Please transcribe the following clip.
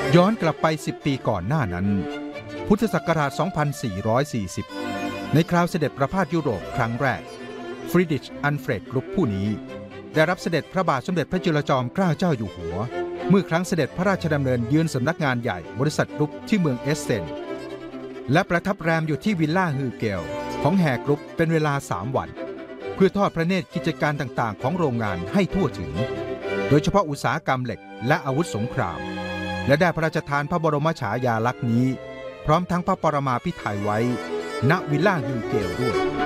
ย้อนกลับไป10 ปีก่อนหน้านั้นพุทธศักราช 2440 ในคราวเสด็จประพาสยุโรปครั้งแรกฟริดริช อันเฟรด กรุ๊ปผู้นี้ได้รับเสด็จพระบาทสมเด็จพระจุลจอมเกล้าเจ้าอยู่หัวเมื่อครั้งเสด็จพระราชดำเนินเยือนสำนักงานใหญ่บริษัทกรุ๊ปที่เมืองเอสเซนและประทับแรมอยู่ที่วิลล่าฮือเกลของแห่กรุ๊ปเป็นเวลา3 วันเพื่อทอดพระเนตรกิจการต่างๆของโรงงานให้ทั่วถึงโดยเฉพาะอุตสาหกรรมเหล็กและอาวุธสงครามและได้พระราชทานพระบรมฉายาลักษณ์นี้พร้อมทั้งพระปรมาภิไธยไว้ณวิลล่าฮือเกลด้วย